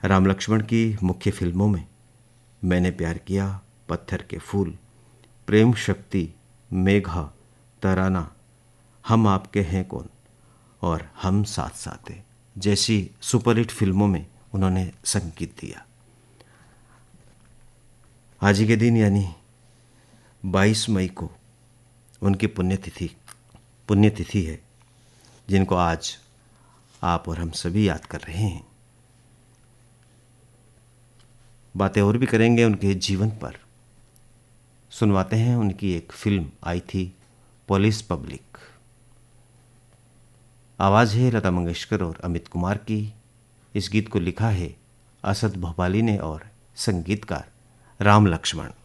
राम लक्ष्मण की मुख्य फिल्मों में मैंने प्यार किया, पत्थर के फूल, प्रेम शक्ति, मेघा, तराना, हम आपके हैं कौन और हम साथ साथ हैं जैसी सुपरहिट फिल्मों में उन्होंने संगीत दिया। आज ही के दिन यानी 22 मई को उनकी पुण्यतिथि है, जिनको आज आप और हम सभी याद कर रहे हैं। बातें और भी करेंगे उनके जीवन पर। सुनवाते हैं उनकी एक फिल्म आई थी, पुलिस पब्लिक। आवाज़ है लता मंगेशकर और अमित कुमार की। इस गीत को लिखा है असद भोपाली ने और संगीतकार राम लक्ष्मण।